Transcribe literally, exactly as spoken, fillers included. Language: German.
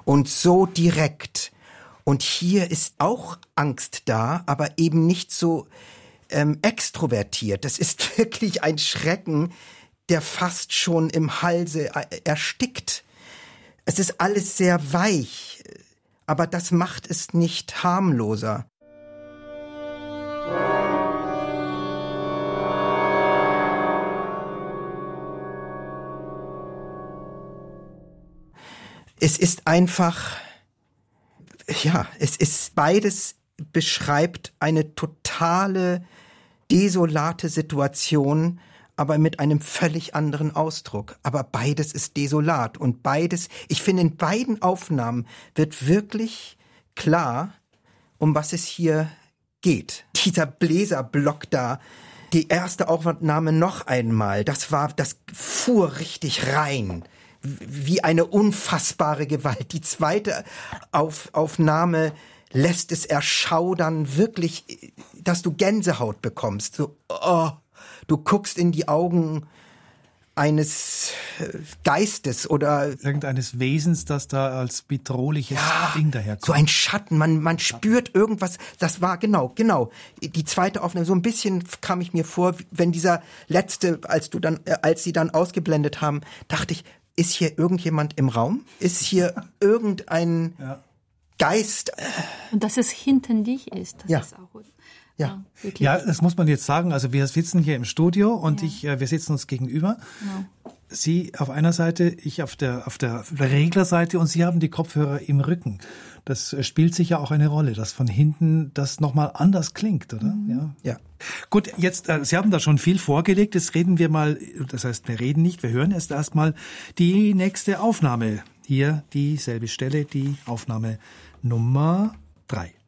und so direkt. Und hier ist auch Angst da, aber eben nicht so ähm, extrovertiert. Das ist wirklich ein Schrecken, der fast schon im Halse erstickt. Es ist alles sehr weich, aber das macht es nicht harmloser. Es ist einfach, ja, es ist beides beschreibt eine totale, desolate Situation, aber mit einem völlig anderen Ausdruck. Aber beides ist desolat und beides, ich finde, in beiden Aufnahmen wird wirklich klar, um was es hier geht. Dieser Bläserblock da, die erste Aufnahme noch einmal, das war, das fuhr richtig rein. Wie eine unfassbare Gewalt. Die zweite Auf, Aufnahme lässt es erschaudern, wirklich, dass du Gänsehaut bekommst. So, oh, du guckst in die Augen eines Geistes oder irgendeines Wesens, das da als bedrohliches ja, Ding daherkommt. So ein Schatten, man, man spürt irgendwas. Das war genau, genau. Die zweite Aufnahme, so ein bisschen kam ich mir vor, wenn dieser letzte, als du dann, als sie dann ausgeblendet haben, dachte ich, ist hier irgendjemand im Raum? Ist hier irgendein ja. Geist? Und dass es hinter dich ist, das ja. ist auch... Ja. Ja, das muss man jetzt sagen. Also wir sitzen hier im Studio und ja. ich, wir sitzen uns gegenüber. Ja. Sie auf einer Seite, ich auf der auf der Reglerseite und Sie haben die Kopfhörer im Rücken. Das spielt sicher auch eine Rolle, dass von hinten das nochmal anders klingt, oder? Mhm. Ja. Ja. Gut, jetzt, äh, Sie haben da schon viel vorgelegt. Jetzt reden wir mal, das heißt, wir reden nicht, wir hören erst erstmal die nächste Aufnahme. Hier dieselbe Stelle, die Aufnahme Nummer drei.